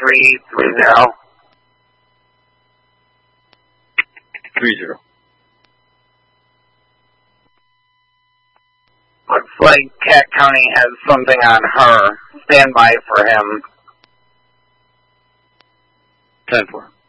330. 30. Looks like Cat County has something on her. Stand by for him. 10-4.